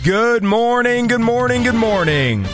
Good morning, good morning, good morning.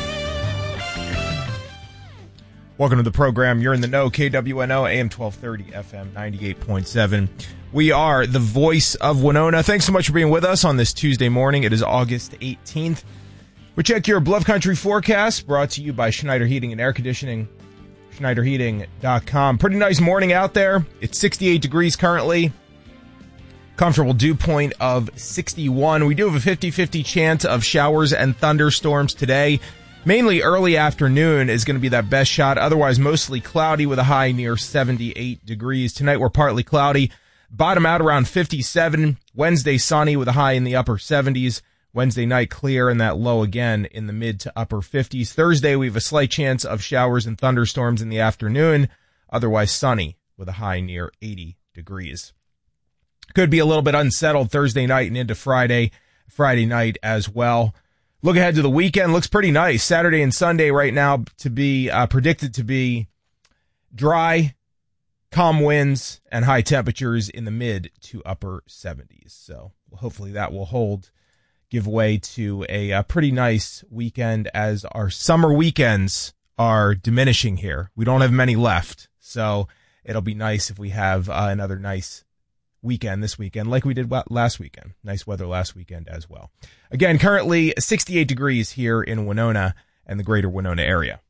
Welcome to the program. You're in the know. KWNO, AM 1230, FM 98.7. We are the voice of Winona. Thanks so much for being with us on this Tuesday morning. It is August 18th. We check your Bluff Country forecast, brought to you by Schneider Heating and Air Conditioning, SchneiderHeating.com. Pretty nice morning out there. It's 68 degrees currently. Comfortable dew point of 61. We do have a 50-50 chance of showers and thunderstorms today. Mainly early afternoon is going to be that best shot. Otherwise, mostly cloudy with a high near 78 degrees. Tonight, we're partly cloudy. Bottom out around 57. Wednesday, sunny with a high in the upper 70s. Wednesday night, clear and that low again in the mid to upper 50s. Thursday, we have a slight chance of showers and thunderstorms in the afternoon. Otherwise, sunny with a high near 80 degrees. Could be a little bit unsettled Thursday night and into Friday night as well. Look ahead to the weekend. Looks pretty nice. Saturday and Sunday right now to be predicted to be dry, calm winds, and high temperatures in the mid to upper 70s. So hopefully that will hold, give way to a pretty nice weekend as our summer weekends are diminishing here. We don't have many left, so it'll be nice if we have another nice weekend this weekend like we did last weekend. Nice weather last weekend as well. Again, currently 68 degrees here in Winona and the greater Winona area.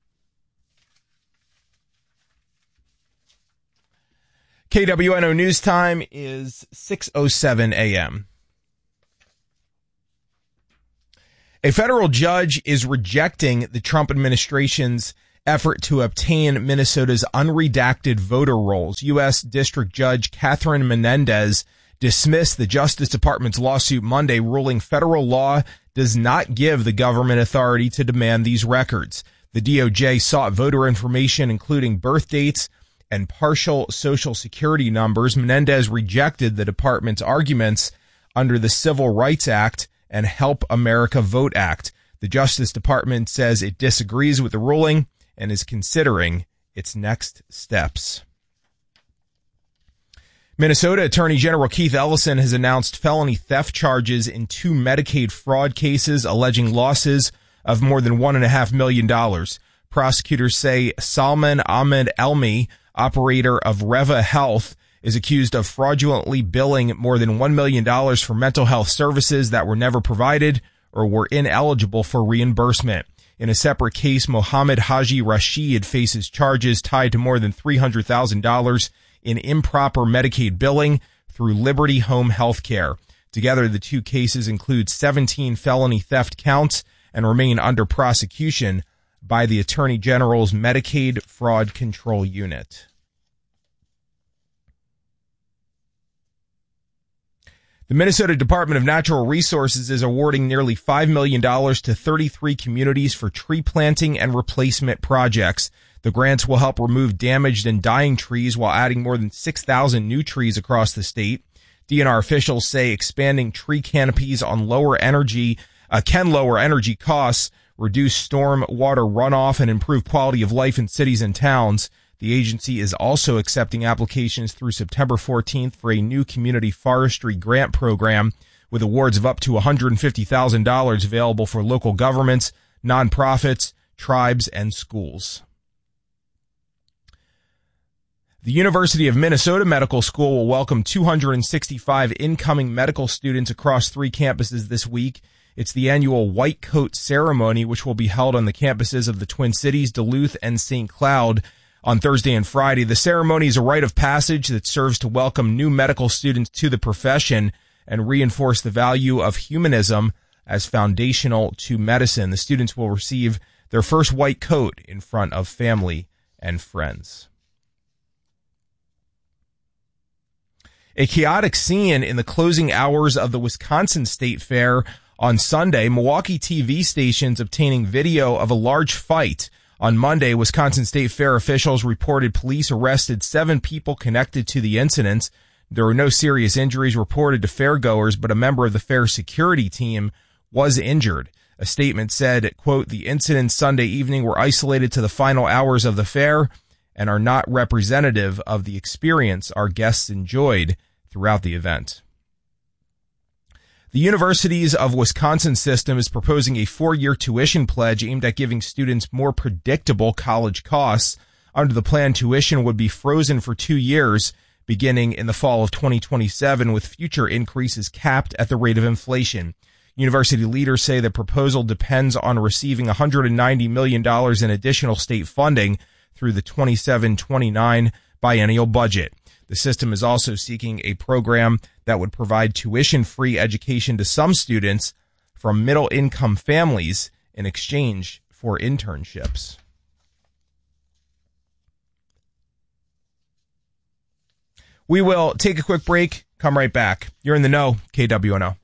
KWNO news time is 6:07 a.m. A federal judge is rejecting the Trump administration's effort to obtain Minnesota's unredacted voter rolls. U.S. District Judge Catherine Menendez dismissed the Justice Department's lawsuit Monday, ruling federal law does not give the government authority to demand these records. The DOJ sought voter information, including birth dates and partial Social Security numbers. Menendez rejected the department's arguments under the Civil Rights Act and Help America Vote Act. The Justice Department says it disagrees with the ruling and is considering its next steps. Minnesota Attorney General Keith Ellison has announced felony theft charges in 2 Medicaid fraud cases alleging losses of more than $1.5 million. Prosecutors say Salman Ahmed Elmi, operator of Reva Health, is accused of fraudulently billing more than $1 million for mental health services that were never provided or were ineligible for reimbursement. In a separate case, Mohammed Haji Rashid faces charges tied to more than $300,000 in improper Medicaid billing through Liberty Home Health Care. Together, the 2 cases include 17 felony theft counts and remain under prosecution by the Attorney General's Medicaid Fraud Control Unit. The Minnesota Department of Natural Resources is awarding nearly $5 million to 33 communities for tree planting and replacement projects. The grants will help remove damaged and dying trees while adding more than 6,000 new trees across the state. DNR officials say expanding tree canopies on can lower energy costs, reduce storm water runoff, and improve quality of life in cities and towns. The agency is also accepting applications through September 14th for a new community forestry grant program with awards of up to $150,000 available for local governments, nonprofits, tribes, and schools. The University of Minnesota Medical School will welcome 265 incoming medical students across 3 campuses this week. It's the annual White Coat Ceremony, which will be held on the campuses of the Twin Cities, Duluth, and St. Cloud on Thursday and Friday. The ceremony is a rite of passage that serves to welcome new medical students to the profession and reinforce the value of humanism as foundational to medicine. The students will receive their first white coat in front of family and friends. A chaotic scene in the closing hours of the Wisconsin State Fair on Sunday. Milwaukee TV stations obtaining video of a large fight. On Monday, Wisconsin State Fair officials reported police arrested 7 people connected to the incidents. There were no serious injuries reported to fairgoers, but a member of the fair security team was injured. A statement said, quote, "The incidents Sunday evening were isolated to the final hours of the fair and are not representative of the experience our guests enjoyed throughout the event." The Universities of Wisconsin system is proposing a 4-year tuition pledge aimed at giving students more predictable college costs. Under the plan, tuition would be frozen for 2 years, beginning in the fall of 2027, with future increases capped at the rate of inflation. University leaders say the proposal depends on receiving $190 million in additional state funding through the 27-29 biennial budget. The system is also seeking a program that would provide tuition-free education to some students from middle-income families in exchange for internships. We will take a quick break, come right back. You're in the know, KWNO.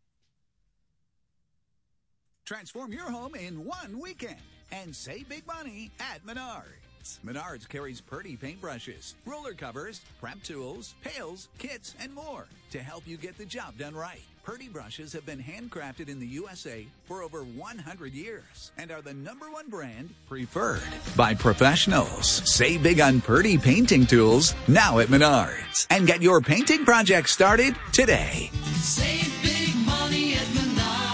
Transform your home in one weekend and save big money at Menards. Menards carries Purdy paintbrushes, roller covers, prep tools, pails, kits, and more to help you get the job done right. Purdy brushes have been handcrafted in the USA for over 100 years and are the #1 brand preferred by professionals. Save big on Purdy painting tools now at Menards and get your painting project started today. Save big money at Menards.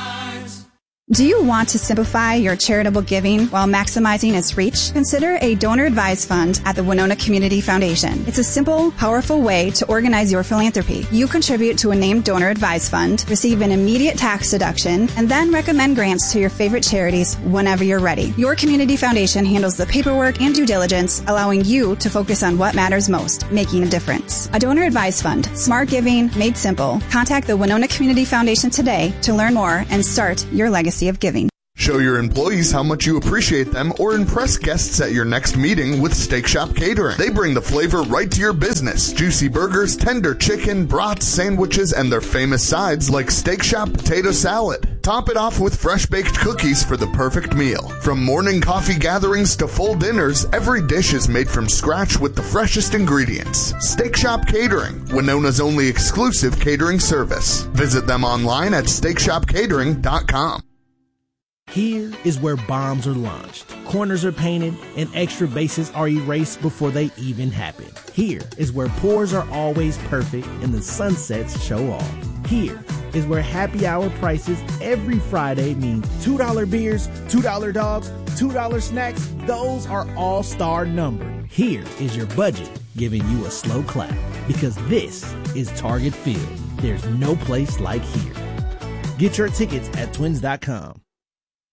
Do you want to simplify your charitable giving while maximizing its reach? Consider a donor-advised fund at the Winona Community Foundation. It's a simple, powerful way to organize your philanthropy. You contribute to a named donor-advised fund, receive an immediate tax deduction, and then recommend grants to your favorite charities whenever you're ready. Your community foundation handles the paperwork and due diligence, allowing you to focus on what matters most, making a difference. A donor-advised fund, smart giving made simple. Contact the Winona Community Foundation today to learn more and start your legacy of giving. Show your employees how much you appreciate them or impress guests at your next meeting with Steak Shop Catering. They bring the flavor right to your business. Juicy burgers, tender chicken, brats, sandwiches, and their famous sides like Steak Shop potato salad. Top it off with fresh baked cookies for the perfect meal. From morning coffee gatherings to full dinners, every dish is made from scratch with the freshest ingredients. Steak Shop Catering, Winona's only exclusive catering service. Visit them online at steakshopcatering.com. Here is where bombs are launched, corners are painted, and extra bases are erased before they even happen. Here is where pours are always perfect and the sunsets show off. Here is where happy hour prices every Friday mean $2 beers, $2 dogs, $2 snacks. Those are all-star numbered. Here is your budget giving you a slow clap, because this is Target Field. There's no place like here. Get your tickets at twins.com.